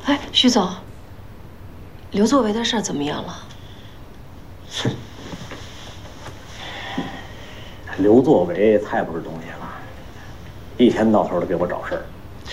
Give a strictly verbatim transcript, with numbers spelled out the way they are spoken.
哎，徐总，刘作为的事儿怎么样了？ 哼，刘作为太不是东西了，一天到头的给我找事儿。